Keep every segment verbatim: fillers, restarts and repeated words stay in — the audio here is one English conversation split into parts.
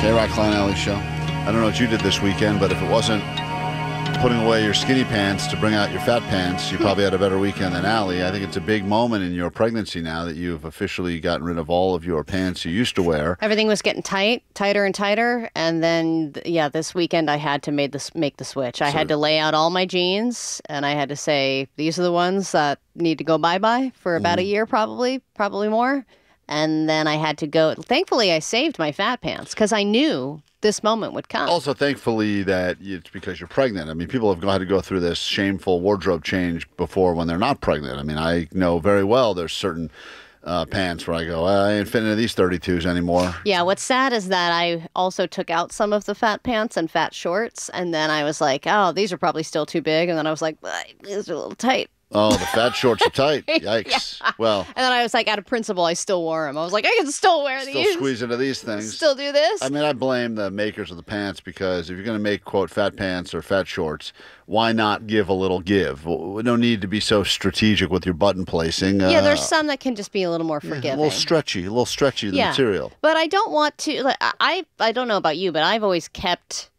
J-Rock Klein Alley Show. I don't know what you did this weekend, but if it wasn't putting away your skinny pants to bring out your fat pants, you probably had a better weekend than Allie. I think it's a big moment in your pregnancy now that you've officially gotten rid of all of your pants you used to wear. Everything was getting tight, tighter and tighter, and then, yeah, this weekend I had to make the, make the switch. I So- had to lay out all my jeans, and I had to say, these are the ones that need to go bye-bye for about a year, probably, probably more. And then I had to go. Thankfully, I saved my fat pants because I knew this moment would come. Also, thankfully that it's because you're pregnant. I mean, people have had to go through this shameful wardrobe change before when they're not pregnant. I mean, I know very well there's certain uh, pants where I go, I ain't fitting into these thirty-twos anymore. Yeah, what's sad is that I also took out some of the fat pants and fat shorts, and then I was like, oh, these are probably still too big, and then I was like, these are a little tight. Oh, the fat shorts are tight. Yikes. Yeah. Well, And then I was like, out of principle, I still wore them. I was like, I can still wear still these. squeeze into these things. Still do this. I mean, I blame the makers of the pants because if you're going to make, quote, fat pants or fat shorts, why not give a little give? We don't need to be so strategic with your button placing. Yeah, Uh, there's some that can just be a little more forgiving. a little stretchy, a little stretchy, the Yeah. material. But I don't want to. Like, I I don't know about you, but I've always kept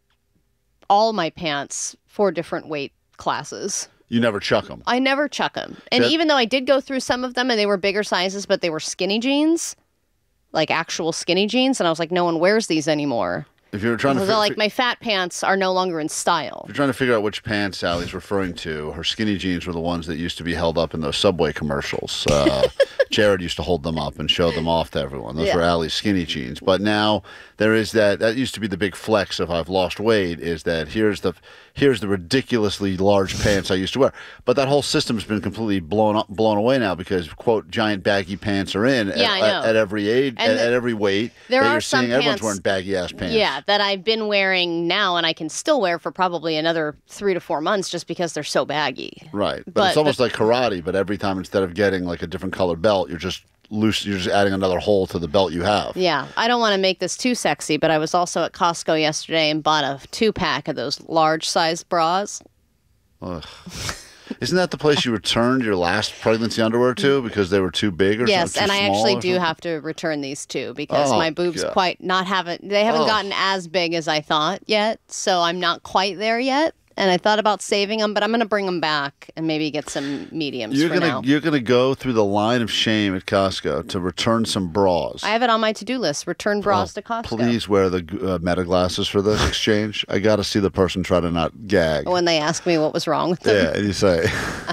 all my pants for different weight classes. You never chuck them. I never chuck them. And That- even though I did go through some of them and they were bigger sizes, but they were skinny jeans, like actual skinny jeans, and I was like, no one wears these anymore. If you're trying to So fi- like my fat pants are no longer in style. If you're trying to figure out which pants Sally's referring to, her skinny jeans were the ones that used to be held up in those Subway commercials. Uh, Jared used to hold them up and show them off to everyone. Those Yeah. were Allie's skinny jeans. But now there is that. That used to be the big flex of I've lost weight. Is that here's the here's the ridiculously large pants I used to wear. But that whole system's been completely blown up, blown away now because quote giant baggy pants are in Yeah, at, I know. at every age, And at, the- at every weight. there that are you're some seeing everyone's pants- wearing baggy ass pants. Yeah, that I've been wearing now and I can still wear for probably another three to four months just because they're so baggy. Right, but, But it's almost the- like karate. But every time, instead of getting like a different color belt, you're just loose. You're just adding another hole to the belt you have. Yeah, I don't want to make this too sexy, but I was also at Costco yesterday and bought a two-pack of those large-sized bras. Ugh. Isn't that the place you returned your last pregnancy underwear to because they were too big or Yes, something? and I actually do have to return these too because Oh, my boobs God. quite not haven't they haven't Oh. gotten as big as I thought yet, so I'm not quite there yet. And I thought about saving them, but I'm going to bring them back and maybe get some mediums You're for gonna now. you're gonna go through the line of shame at Costco to return some bras. I have it on my to-do list. Return bras Oh, to Costco. Please wear the uh, meta glasses for this exchange. I got to see the person try to not gag. When they ask me what was wrong with them, Yeah, and you say,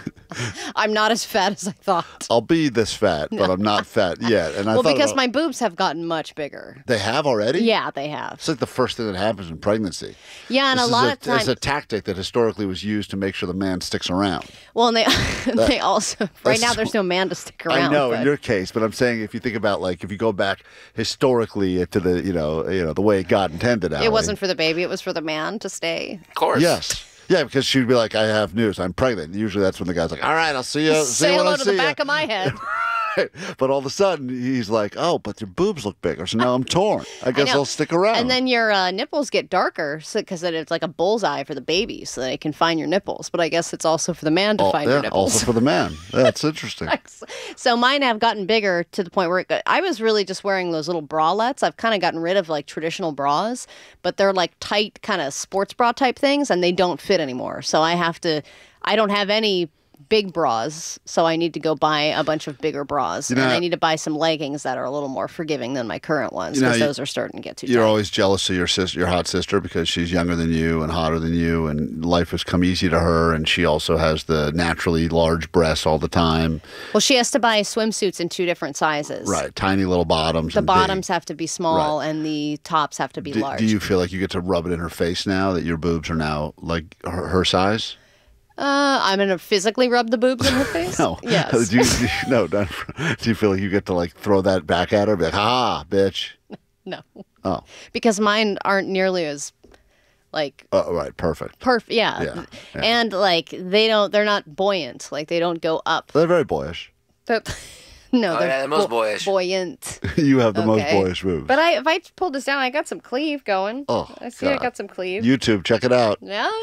I'm not as fat as I thought. "I'll be this fat, but I'm not fat yet." And I Well, thought because about- my boobs have gotten much bigger. they have already. Yeah, they have. It's like the first thing that happens in pregnancy. Yeah, and This a is lot a, of times. It's a tactic that historically was used to make sure the man sticks around. Well, and they they also right that's now there's no man to stick around. I know but- in your case, but I'm saying if you think about like if you go back historically to the you know you know the way God intended. Allie. It wasn't for the baby; it was for the man to stay. Of course. Yes. Yeah, because she'd be like, "I have news. I'm pregnant." Usually, that's when the guy's like, "All right, I'll see you." See Say you when hello I to see the ya." back of my head. But all of a sudden, he's like, "Oh, but your boobs look bigger, so now I'm torn. I guess know. I'll stick around." And then your uh, nipples get darker because it's like a bullseye for the baby, so they can find your nipples. But I guess it's also for the man to Oh, find yeah, your nipples. also for the man. Yeah, that's interesting. So mine have gotten bigger to the point where it got, I was really just wearing those little bralettes. I've kind of gotten rid of like traditional bras, but they're like tight kind of sports bra type things, and they don't fit anymore. So I have to. I don't have any big bras, so I need to go buy a bunch of bigger bras, You know- and I need to buy some leggings that are a little more forgiving than my current ones You know, because you- those are starting to get too You're tight. always jealous of your sister, your hot sister, because she's younger than you and hotter than you, and life has come easy to her, and she also has the naturally large breasts all the time. Well, she has to buy swimsuits in two different sizes. Right, tiny little bottoms. The and big. bottoms have to be small, and the tops have to be Do, large. do you feel like you get to rub it in her face now that your boobs are now like her, her size? Uh, I'm gonna physically rub the boobs in her face. No. Yes. Do you, do you- no. Not, do you feel like you get to like throw that back at her? Be like, ha, bitch. No. Oh. Because mine aren't nearly as like Oh, right. Perfect. perfect. Yeah. Yeah, yeah. And like they don't. They're not buoyant. Like they don't go up. They're very boyish. They're- no, Oh, they're yeah, the most bu- boyish. buoyant. You have the most Okay. boyish boobs. But I, if I pull this down, I got some cleave going. Oh, I see I God. got some cleave. YouTube, check it out. Yeah.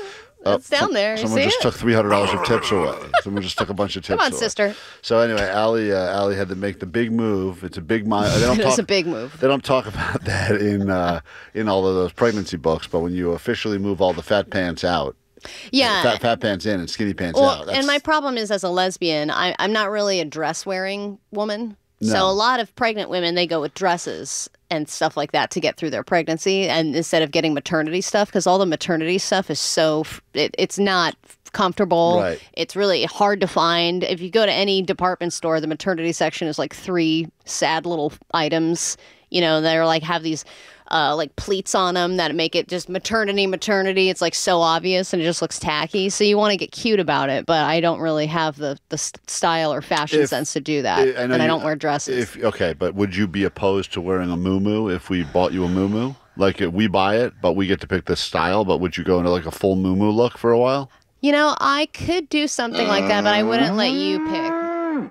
It's down some- there. You Someone see just it? took three hundred dollars of tips away. Someone just took a bunch of tips Come on, away. sister. So anyway, Allie, uh, Allie had to make the big move. It's a big mile. They don't It talk, is a big move. They don't talk about that in uh, in all of those pregnancy books. But when you officially move all the fat pants out, Yeah. fat, fat pants in and skinny pants Well, out. that's- and my problem is as a lesbian, I, I'm not really a dress wearing woman. So No. a lot of pregnant women, they go with dresses and stuff like that to get through their pregnancy, and instead of getting maternity stuff, because all the maternity stuff is so f- it, it's not comfortable. Right. It's really hard to find. If you go to any department store, the maternity section is like three sad little items. You know, they're like have these uh, like pleats on them that make it just maternity, maternity. It's like so obvious and it just looks tacky. So you want to get cute about it, but I don't really have the the s- style or fashion If- sense to do that, I know and I you- don't wear dresses. If okay, but would you be opposed to wearing a muumuu if we bought you a muumuu? Like uh, we buy it, but we get to pick the style. But would you go into like a full muumuu look for a while? You know, I could do something like that, but I wouldn't let you pick.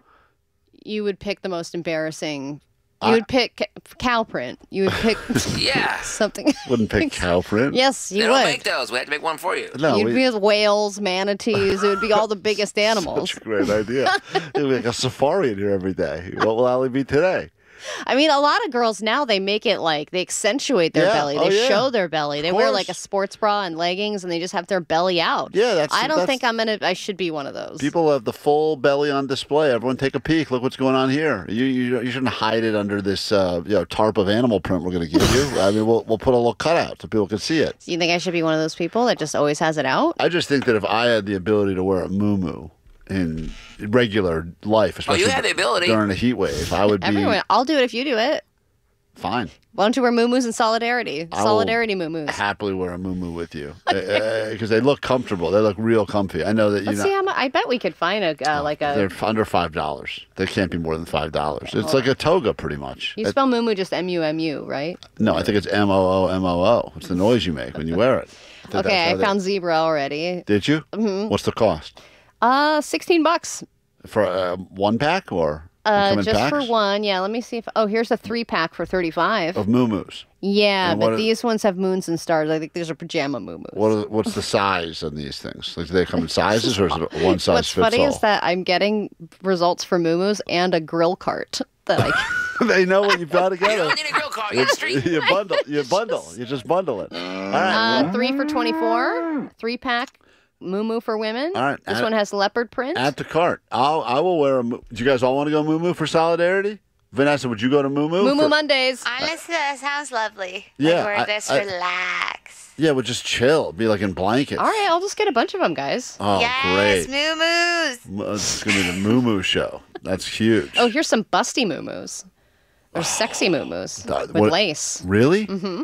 You would pick the most embarrassing. You I- would pick c- cow print. You would pick Yeah. something. Wouldn't pick cow print. Yes, They you don't would. make those. We had to make one for you. No, You'd we, be with whales, manatees. It would be all the biggest animals. such a great idea. It'd be like a safari in here every day. What will Allie be today? I mean, a lot of girls now, they make it like they accentuate their Yeah. belly. Oh, They yeah. show their belly. They wear like a course. sports bra and leggings, and they just have their belly out. Yeah, that's- I don't that's- think I'm gonna. I should be one of those. People have the full belly on display. Everyone take a peek. Look what's going on here. You you, you shouldn't hide it under this uh, you know, tarp of animal print we're going to give you. I mean, we'll we'll put a little cutout so people can see it. Do you think I should be one of those people that just always has it out? I just think that if I had the ability to wear a muumuu in regular life, especially have the ability. during a heat wave, I would be Everyone, I'll do it if you do it. fine. Why don't you wear muumuus in solidarity? I will Solidarity muumuus. Happily wear a muumuu with you because they look comfortable. They look real comfy. I know that you Let's know. see how much. I bet we could find a uh, like a. They're under five dollars. They can't be more than five dollars. It's like a toga, pretty much. You It- spell muumuu just M U M U, right? no, I think it's M O O M O O. It's the noise you make when you wear it. think that's Okay, how I they- found zebra already. Did you? Mm-hmm. What's the cost Uh, sixteen bucks. for uh, one pack or they Uh, come in just packs? for one. Yeah, let me see if. Oh, here's a three pack for thirty-five. of muumuus? Yeah, And but what are- these ones have moons and stars. I think these are pajama muumuus. What are, what's the size on these things? Like, do they come in sizes or is it one size What's fits funny all? is that I'm getting results for muumuus and a grill cart that I. they know what you've got You together. don't need a grill car. You got a street. you bundle. You bundle. You just bundle it. All right. Uh, three for twenty-four. Three pack muumuu for women. All right, This add- one has leopard print. Add to cart. I'll. I will wear a. mu- Do you guys all want to go muumuu for solidarity? Vanessa, would you go to muumuu? Muumuu for- Mondays. Honestly, that sounds lovely. Yeah, Like, where I- this I- relax. Yeah, we'll just chill. Be like in blankets. All right, I'll just get a bunch of them, guys. Oh, yes, great. moo-moos. It's gonna be the muumuu show. That's huge. Oh, here's some busty muumuus. There's sexy muumuus Uh, with what- lace. Really? Mm-hmm.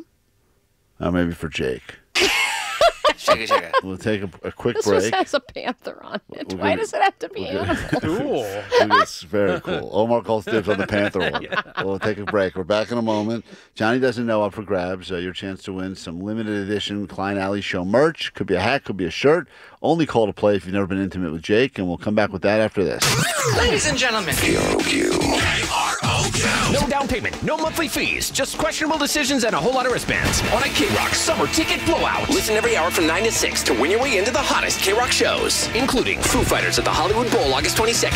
Oh, maybe for Jake. Shake it, shake it. We'll take a, a quick This break. just has a panther on it. We're Why gonna- does it have to be we're gonna- animal? Cool. It's very cool. Omar calls dibs on the Panther one. We'll take a break. We're back in a moment. Johnny doesn't know up for grabs. Uh, your chance to win some limited edition Klein Alley Show merch. Could be a hat, could be a shirt. Only call to play if you've never been intimate with Jake, and we'll come back with that after this. Ladies and gentlemen. K R O Q. No down payment, no monthly fees, just questionable decisions and a whole lot of wristbands on a K-Rock summer ticket blowout. Listen every hour from nine to six to win your way into the hottest K Rock shows. Including Foo Fighters at the Hollywood Bowl August twenty-second.